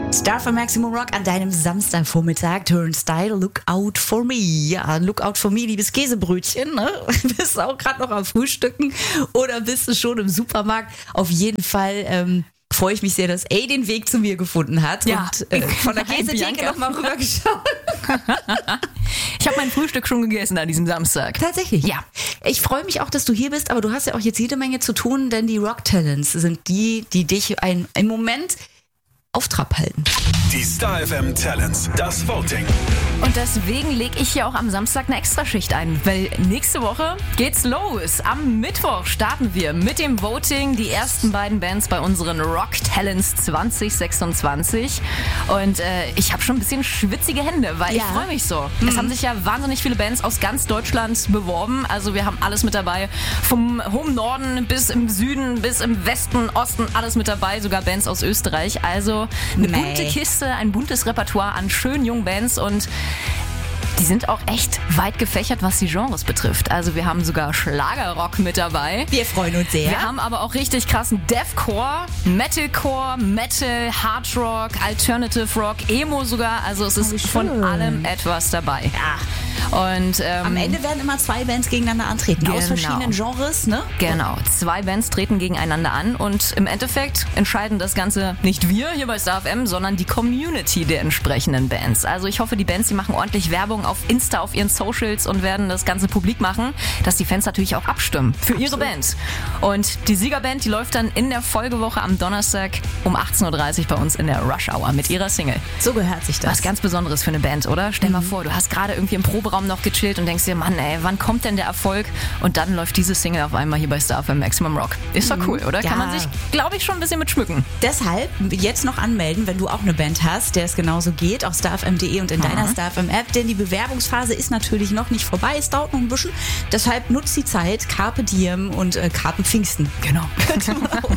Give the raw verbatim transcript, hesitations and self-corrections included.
Star F M Maximum Rock an deinem Samstagvormittag. Turnstile, look out for me. Ja, look out for me, liebes Käsebrötchen. Ne? Bist du auch gerade noch am Frühstücken oder bist du schon im Supermarkt? Auf jeden Fall ähm, freue ich mich sehr, dass A den Weg zu mir gefunden hat ja. und äh, von der Käsetheke noch mal rübergeschaut. Ich habe mein Frühstück schon gegessen an diesem Samstag. Tatsächlich? Ja. Ich freue mich auch, dass du hier bist, aber du hast ja auch jetzt jede Menge zu tun, denn die Rock Talents sind die, die dich ein, im Moment auf Trab halten. Die Star F M Talents, das Voting. Und deswegen lege ich hier auch am Samstag eine Extraschicht ein, weil nächste Woche geht's los. Am Mittwoch starten wir mit dem Voting, die ersten beiden Bands bei unseren Rock Talents zwanzig sechsundzwanzig. Und äh, ich habe schon ein bisschen schwitzige Hände, weil ja. ich freue mich so. Mhm. Es haben sich ja wahnsinnig viele Bands aus ganz Deutschland beworben. Also wir haben alles mit dabei. Vom hohen Norden bis im Süden, bis im Westen, Osten, alles mit dabei. Sogar Bands aus Österreich. Also eine nee. bunte Kiste, ein buntes Repertoire an schönen jungen Bands und die sind auch echt weit gefächert, was die Genres betrifft. Also wir haben sogar Schlagerrock mit dabei. Wir freuen uns sehr. Wir haben aber auch richtig krassen Deathcore, Metalcore, Metal, Hardrock, Alternative Rock, Emo sogar. Also es ist oh, von allem etwas dabei. Ja. Und ähm, am Ende werden immer zwei Bands gegeneinander antreten, genau. aus verschiedenen Genres, ne? Genau, zwei Bands treten gegeneinander an und im Endeffekt entscheiden das Ganze nicht wir hier bei Star F M, sondern die Community der entsprechenden Bands. Also ich hoffe, die Bands, die machen ordentlich Werbung auf Insta, auf ihren Socials und werden das Ganze publik machen, dass die Fans natürlich auch abstimmen für Absolut. ihre Band. Und die Siegerband, die läuft dann in der Folgewoche am Donnerstag um achtzehn Uhr dreißig bei uns in der Rush Hour mit ihrer Single. So gehört sich das. Was ganz Besonderes für eine Band, oder? Stell mhm. mal vor, du hast gerade irgendwie im Proberaum noch gechillt und denkst dir, Mann, ey, wann kommt denn der Erfolg? Und dann läuft diese Single auf einmal hier bei Star F M Maximum Rock. Ist doch cool, oder? Ja. Kann man sich, glaube ich, schon ein bisschen mit schmücken. Deshalb jetzt noch anmelden, wenn du auch eine Band hast, der es genauso geht, auf star f m punkt d e und in mhm. deiner Star F M App, denn die Bewerbungsphase ist natürlich noch nicht vorbei, es dauert noch ein bisschen. Deshalb nutzt die Zeit, Carpe Diem und äh, Carpe Pfingsten. Genau. Könnte man auch